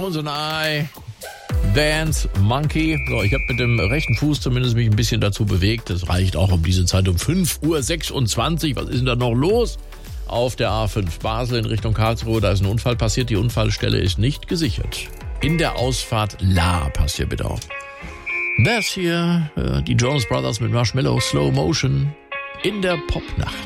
Tones and I, Dance Monkey. So, ich habe mit dem rechten Fuß zumindest mich ein bisschen dazu bewegt. Das reicht auch um diese Zeit um 5:26 Uhr. Was ist denn da noch los? Auf der A5 Basel in Richtung Karlsruhe, da ist ein Unfall passiert. Die Unfallstelle ist nicht gesichert. In der Ausfahrt La, passt hier bitte auf. Das hier, die Jonas Brothers mit Marshmallow Slow Motion in der Popnacht.